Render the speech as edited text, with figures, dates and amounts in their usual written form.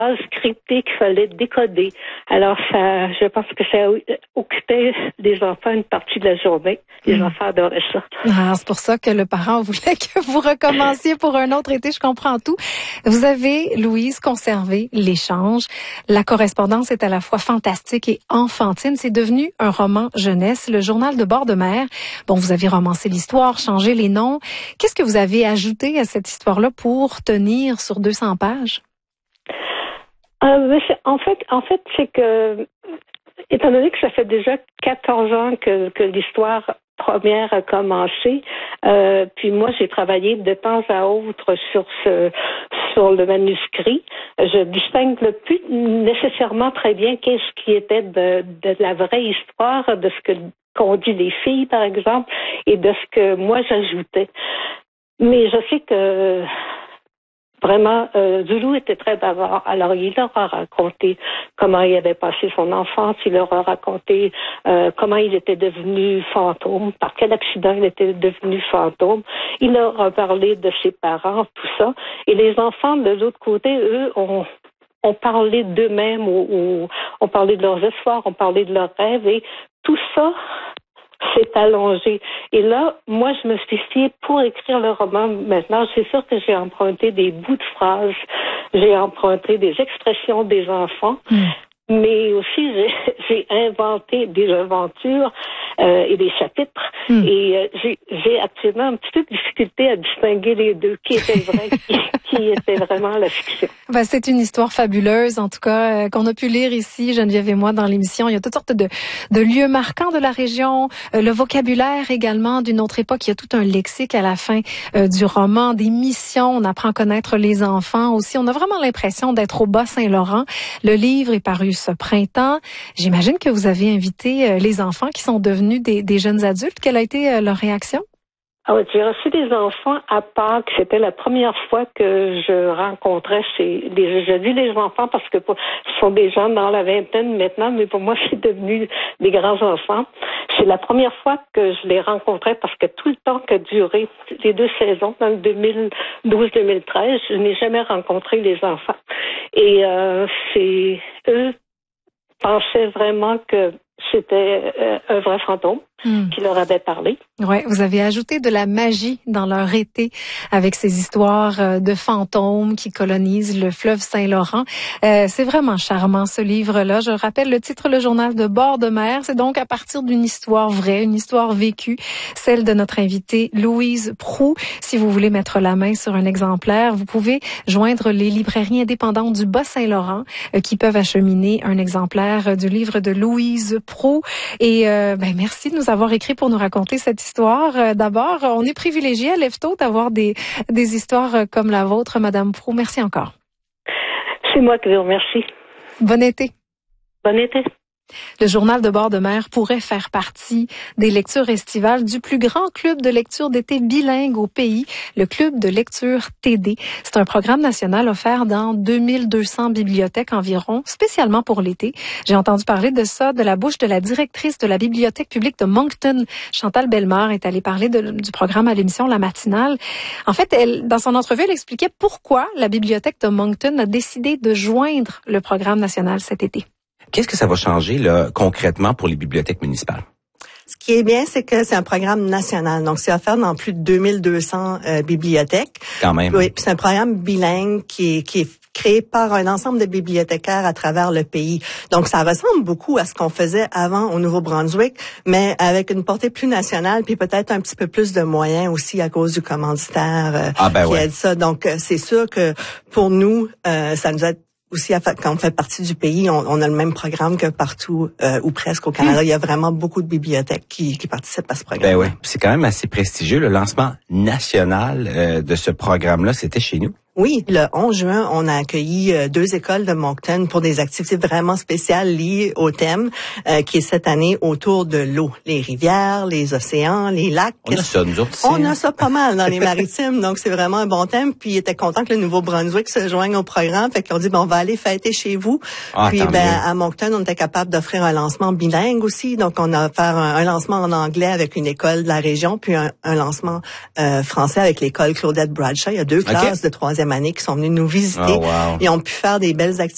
scripté qu'il fallait décoder. Alors ça, je pense que ça occupait les enfants une partie de la journée. Les enfants adoraient ça. Ah, c'est pour ça que le parent voulait que vous recommenciez pour un autre été. Je comprends tout. Vous avez, Louise, conservé l'échange. La correspondance est à la fois fantastique et enfantine. C'est devenu un roman jeunesse, le journal de bord de mer. Bon, vous avez romancé l'histoire, changé les noms. Qu'est-ce que vous avez ajouté à cette histoire-là pour tenir sur 200 pages? En fait, c'est que, étant donné que ça fait déjà 14 ans que l'histoire première a commencé, puis moi j'ai travaillé de temps à autre sur le manuscrit. Je distingue plus nécessairement très bien qu'est-ce qui était de la vraie histoire, de ce qu'ont dit les filles, par exemple, et de ce que moi j'ajoutais. Mais je sais que vraiment, Zulu était très bavard. Alors, il leur a raconté comment il avait passé son enfance. Il leur a raconté comment il était devenu fantôme, par quel accident il était devenu fantôme. Il leur a parlé de ses parents, tout ça. Et les enfants, de l'autre côté, eux, ont parlé d'eux-mêmes, ou ont parlé de leurs espoirs, ont parlé de leurs rêves. Et tout ça s'est allongé. Et là, moi, je me suis fiée pour écrire le roman. Maintenant, c'est sûr que j'ai emprunté des bouts de phrases, j'ai emprunté des expressions des enfants, mais aussi j'ai inventé des aventures et des chapitres. Et j'ai actuellement un petit peu de difficulté à distinguer les deux, qui était vrai, qui était vraiment la fiction. Ben, c'est une histoire fabuleuse, en tout cas, qu'on a pu lire ici, Geneviève et moi, dans l'émission. Il y a toutes sortes de lieux marquants de la région, le vocabulaire également d'une autre époque. Il y a tout un lexique à la fin du roman, des missions. On apprend à connaître les enfants aussi. On a vraiment l'impression d'être au Bas-Saint-Laurent. Le livre est paru ce printemps. J'imagine que vous avez invité les enfants qui sont devenus des jeunes adultes. Quelle a été leur réaction? Ah oui, j'ai reçu des enfants à Pâques. C'était la première fois que je rencontrais je dis les enfants parce que ce sont des gens dans la vingtaine maintenant, mais pour moi, c'est devenu des grands enfants. C'est la première fois que je les rencontrais parce que tout le temps qu'a duré les 2 saisons, dans le 2012-2013, je n'ai jamais rencontré les enfants. Et eux pensaient vraiment que c'était un vrai fantôme qui leur avait parlé. Ouais, vous avez ajouté de la magie dans leur été avec ces histoires de fantômes qui colonisent le fleuve Saint-Laurent. C'est vraiment charmant ce livre-là. Je rappelle le titre, le journal de bord de mer. C'est donc à partir d'une histoire vraie, une histoire vécue, celle de notre invitée Louise Proulx. Si vous voulez mettre la main sur un exemplaire, vous pouvez joindre les librairies indépendantes du Bas-Saint-Laurent qui peuvent acheminer un exemplaire du livre de Louise Proulx. Et merci de nous avoir écrit pour nous raconter cette histoire. D'abord, on est privilégié à Lève-Tôt d'avoir des histoires comme la vôtre, Madame Proulx. Merci encore. C'est moi qui vous remercie. Bon été. Bon été. Le journal de bord de mer pourrait faire partie des lectures estivales du plus grand club de lecture d'été bilingue au pays, le Club de lecture TD. C'est un programme national offert dans 2200 bibliothèques environ, spécialement pour l'été. J'ai entendu parler de ça de la bouche de la directrice de la bibliothèque publique de Moncton. Chantal Bellemare est allée parler du programme à l'émission La Matinale. En fait, dans son entrevue, elle expliquait pourquoi la bibliothèque de Moncton a décidé de joindre le programme national cet été. Qu'est-ce que ça va changer là, concrètement pour les bibliothèques municipales? Ce qui est bien, c'est que c'est un programme national. Donc, c'est offert dans plus de 2200 bibliothèques. Quand même. Oui, puis c'est un programme bilingue qui est créé par un ensemble de bibliothécaires à travers le pays. Donc, ça ressemble beaucoup à ce qu'on faisait avant au Nouveau-Brunswick, mais avec une portée plus nationale, puis peut-être un petit peu plus de moyens aussi à cause du commanditaire qui aide ça. Donc, c'est sûr que pour nous, ça nous aide aussi, quand on fait partie du pays, on a le même programme que partout ou presque au Canada. Il y a vraiment beaucoup de bibliothèques qui participent à ce programme. Ben ouais, c'est quand même assez prestigieux. Le lancement national de ce programme-là, c'était chez nous. Oui, le 11 juin, on a accueilli 2 écoles de Moncton pour des activités vraiment spéciales liées au thème qui est cette année autour de l'eau. Les rivières, les océans, les lacs. On a ça, nous autres. On a ça pas mal dans les maritimes, donc c'est vraiment un bon thème. Puis, ils étaient contents que le Nouveau-Brunswick se joigne au programme. Fait qu'on dit, on va aller fêter chez vous. Puis, à Moncton, on était capable d'offrir un lancement bilingue aussi. Donc, on a offert un lancement en anglais avec une école de la région, puis un lancement français avec l'école Claudette Bradshaw. Il y a 2 classes de 3e année qui sont venues nous visiter et ont pu faire des belles activités.